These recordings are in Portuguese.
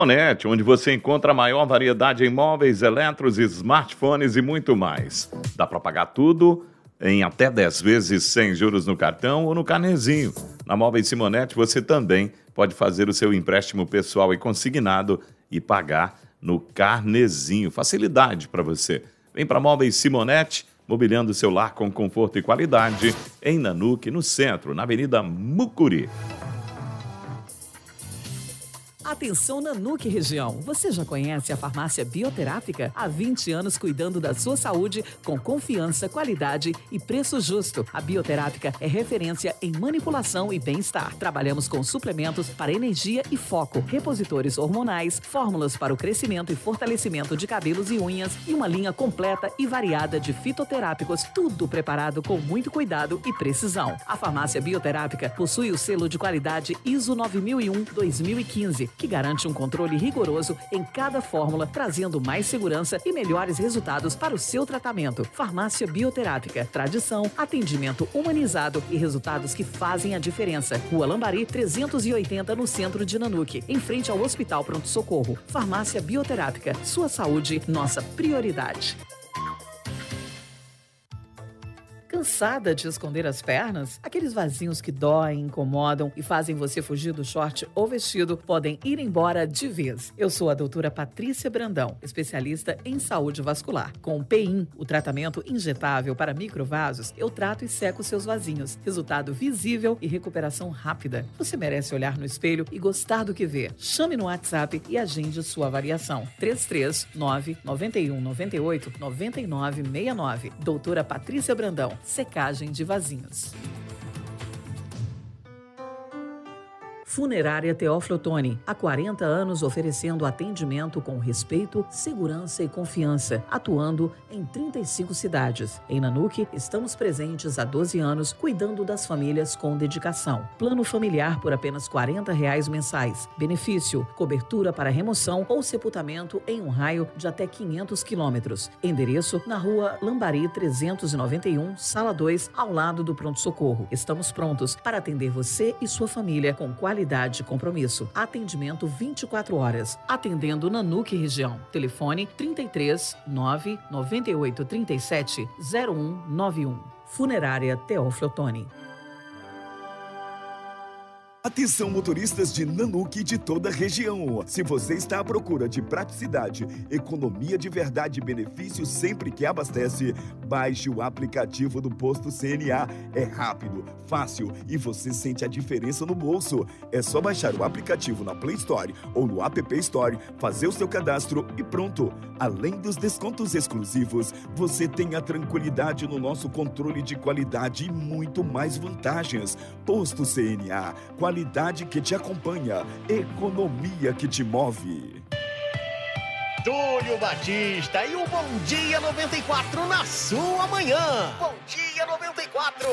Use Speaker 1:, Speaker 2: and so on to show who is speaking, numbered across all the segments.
Speaker 1: Net, onde você encontra a maior variedade em móveis, eletros, smartphones e muito mais. Dá para pagar tudo em até 10 vezes sem juros no cartão ou no carnezinho. Na Móveis Simonetti você também pode fazer o seu empréstimo pessoal e consignado e pagar no carnezinho. Facilidade para você. Vem para Móveis Simonetti, mobiliando seu lar com conforto e qualidade, em Nanuque, no centro, na Avenida Mucuri.
Speaker 2: Atenção Nanuque região, você já conhece a farmácia Bioterápica? Há 20 anos cuidando da sua saúde com confiança, qualidade e preço justo. A Bioterápica é referência em manipulação e bem-estar. Trabalhamos com suplementos para energia e foco, repositores hormonais, fórmulas para o crescimento e fortalecimento de cabelos e unhas e uma linha completa e variada de fitoterápicos, tudo preparado com muito cuidado e precisão. A farmácia Bioterápica possui o selo de qualidade ISO 9001-2015, que garante um controle rigoroso em cada fórmula, trazendo mais segurança e melhores resultados para o seu tratamento. Farmácia Bioterápica, tradição, atendimento humanizado e resultados que fazem a diferença. Rua Lambari, 380, no centro de Nanuque, em frente ao Hospital Pronto Socorro. Farmácia Bioterápica, sua saúde, nossa prioridade. Cansada de esconder as pernas? Aqueles vasinhos que doem, incomodam e fazem você fugir do short ou vestido podem ir embora de vez. Eu sou a doutora Patrícia Brandão, especialista em saúde vascular. Com o PIN, o tratamento injetável para microvasos, eu trato e seco seus vasinhos. Resultado visível e recuperação rápida. Você merece olhar no espelho e gostar do que vê. Chame no WhatsApp e agende sua avaliação. 339 91 98 99 69. Doutora Patrícia Brandão. Secagem de vasinhos. Funerária Teófilo Otoni, há 40 anos oferecendo atendimento com respeito, segurança e confiança, atuando em 35 cidades. Em Nanuque, estamos presentes há 12 anos, cuidando das famílias com dedicação. Plano familiar por apenas R$40 mensais. Benefício, cobertura para remoção ou sepultamento em um raio de até 500 quilômetros. Endereço, na rua Lambari 391, sala 2, ao lado do pronto-socorro. Estamos prontos para atender você e sua família com qualidade e compromisso. Atendimento 24 horas. Atendendo Nanuque região. Telefone 33 9 98 37 0191. Funerária Teófilo Otoni.
Speaker 3: Atenção motoristas de Nanuque e de toda a região. Se você está à procura de praticidade, economia de verdade e benefício sempre que abastece, baixe o aplicativo do Posto CNA. É rápido, fácil e você sente a diferença no bolso. É só baixar o aplicativo na Play Store ou no App Store, fazer o seu cadastro e pronto. Além dos descontos exclusivos, você tem a tranquilidade no nosso controle de qualidade e muito mais vantagens. Posto CNA, qualidade que te acompanha, economia que te move.
Speaker 4: Túlio Batista e o Bom Dia 94 na sua manhã. Bom Dia 94.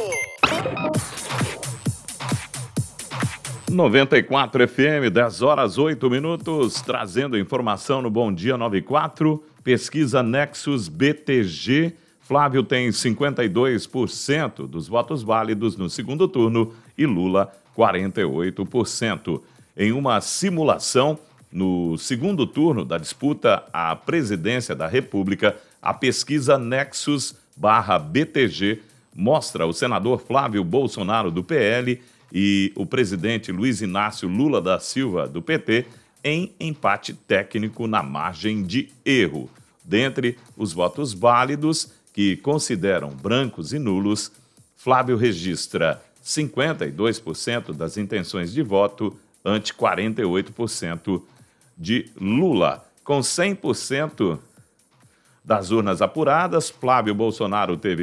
Speaker 1: 94 FM, 10 horas 8 minutos, trazendo informação no Bom Dia 94, pesquisa Nexus BTG. Flávio tem 52% dos votos válidos no segundo turno e Lula 48%. Em uma simulação, no segundo turno da disputa à presidência da República, a pesquisa Nexus/BTG mostra o senador Flávio Bolsonaro, do PL, e o presidente Luiz Inácio Lula da Silva, do PT, em empate técnico na margem de erro. Dentre os votos válidos, que consideram brancos e nulos, Flávio registra 52% das intenções de voto ante 48% de Lula. Com 100% das urnas apuradas, Flávio Bolsonaro teve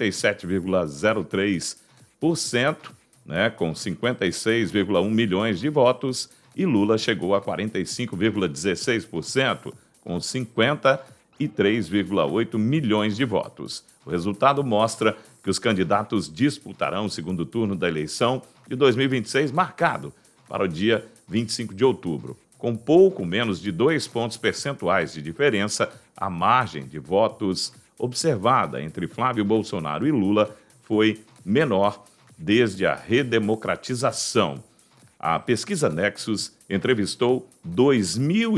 Speaker 1: 47,03%, com 56,1 milhões de votos, e Lula chegou a 45,16%, com 53,8 milhões de votos. O resultado mostra que os candidatos disputarão o segundo turno da eleição de 2026, marcado para o dia 25 de outubro. Com pouco menos de 2 pontos percentuais de diferença, a margem de votos observada entre Flávio Bolsonaro e Lula foi menor desde a redemocratização. A pesquisa Nexus entrevistou 2.000